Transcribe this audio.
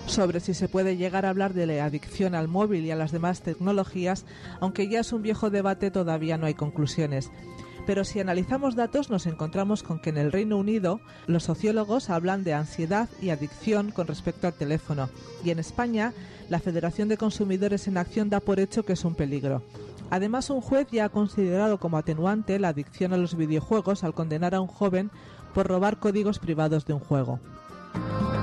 sobre si se puede llegar a hablar de la adicción al móvil y a las demás tecnologías, aunque ya es un viejo debate, todavía no hay conclusiones. Pero si analizamos datos nos encontramos con que en el Reino Unido los sociólogos hablan de ansiedad y adicción con respecto al teléfono, y en España la Federación de Consumidores en Acción da por hecho que es un peligro. Además, un juez ya ha considerado como atenuante la adicción a los videojuegos al condenar a un joven por robar códigos privados de un juego.